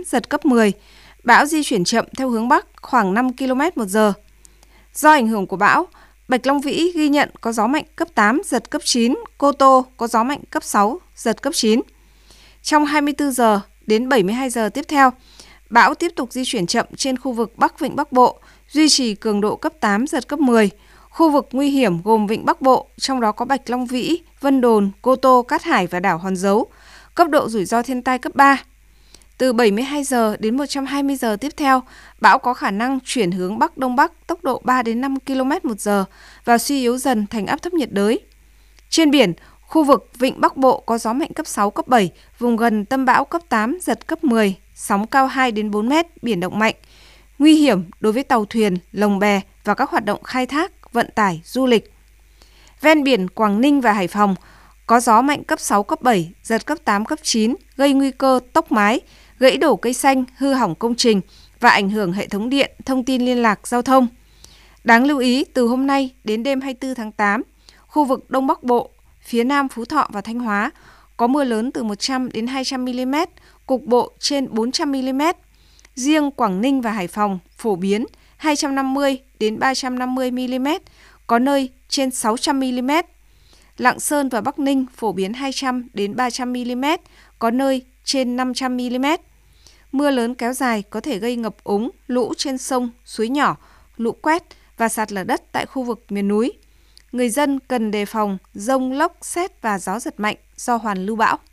giật cấp 10. Bão di chuyển chậm theo hướng Bắc khoảng 5 km/h. Do ảnh hưởng của bão, Bạch Long Vĩ ghi nhận có gió mạnh cấp 8, giật cấp 9, Cô Tô có gió mạnh cấp 6, giật cấp 9. Trong 24 giờ đến 72 giờ tiếp theo, bão tiếp tục di chuyển chậm trên khu vực Bắc Vịnh Bắc Bộ, duy trì cường độ cấp 8, giật cấp 10. Khu vực nguy hiểm gồm Vịnh Bắc Bộ, trong đó có Bạch Long Vĩ, Vân Đồn, Cô Tô, Cát Hải và đảo Hòn Dấu, cấp độ rủi ro thiên tai cấp 3. Từ 72 giờ đến 120 giờ tiếp theo, bão có khả năng chuyển hướng Bắc Đông Bắc tốc độ 3 đến 5 km/h và suy yếu dần thành áp thấp nhiệt đới. Trên biển, khu vực Vịnh Bắc Bộ có gió mạnh cấp 6, cấp 7, vùng gần tâm bão cấp 8, giật cấp 10, sóng cao 2 đến 4 mét, biển động mạnh. Nguy hiểm đối với tàu thuyền, lồng bè và các hoạt động khai thác, vận tải, du lịch. Ven biển Quảng Ninh và Hải Phòng có gió mạnh cấp 6, cấp 7, giật cấp 8, cấp 9, gây nguy cơ tốc mái, gãy đổ cây xanh, hư hỏng công trình và ảnh hưởng hệ thống điện, thông tin liên lạc, giao thông. Đáng lưu ý, từ hôm nay đến đêm 24 tháng 8, khu vực Đông Bắc Bộ, phía Nam Phú Thọ và Thanh Hóa có mưa lớn từ 100 đến 200 mm, cục bộ trên 400 mm. Riêng Quảng Ninh và Hải Phòng phổ biến 250 đến 350 mm, có nơi trên 600 mm. Lạng Sơn và Bắc Ninh phổ biến 200 đến 300 mm, có nơi trên 500 mm. Mưa lớn kéo dài có thể gây ngập úng, lũ trên sông, suối nhỏ, lũ quét và sạt lở đất tại khu vực miền núi. Người dân cần đề phòng dông, lốc, sét và gió giật mạnh do hoàn lưu bão.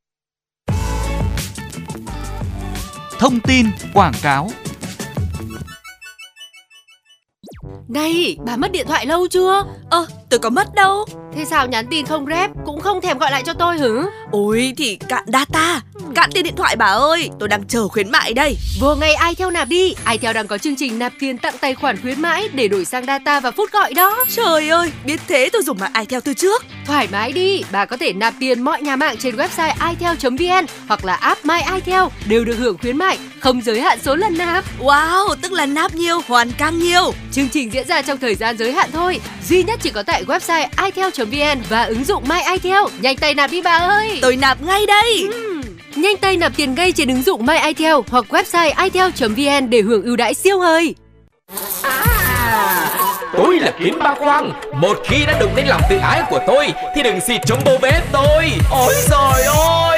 Thông tin quảng cáo. Này, bà mất điện thoại lâu chưa? Tôi có mất đâu. Thế sao nhắn tin không rep, cũng không thèm gọi lại cho tôi hử? Ôi thì cạn data, cạn tiền điện thoại bà ơi. Tôi đang chờ khuyến mại đây. Vô ngay iTel nạp đi. iTel đang có chương trình nạp tiền tặng tài khoản khuyến mãi để đổi sang data và phút gọi đó. Trời ơi, biết thế tôi dùng mạng iTel từ trước. Thoải mái đi, bà có thể nạp tiền mọi nhà mạng trên website itel.vn hoặc là app My iTel đều được hưởng khuyến mại, không giới hạn số lần nạp. Wow, tức là nạp nhiều, hoàn càng nhiều. Chương trình diễn ra trong thời gian giới hạn thôi, duy nhất chỉ có tại website itel.vn và ứng dụng My iTel. Nhanh tay nạp đi bà ơi. Tôi nạp ngay đây. Nhanh tay nạp tiền ngay trên ứng dụng My iTel hoặc website itel.vn để hưởng ưu đãi siêu hời. Tôi là Kiến Ba Khoang. Một khi đã đụng đến lòng tự ái của tôi thì đừng xịt chống bô bết tôi. Ôi giời ơi.